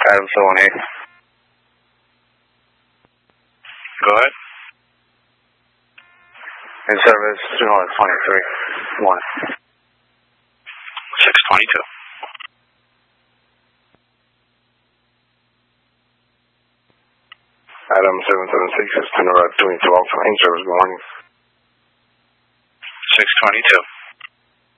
Adam 718. Go ahead. In service, 23, 1. 622. Adam 776 is Tenora 22 Alpha. In service, good morning. 622.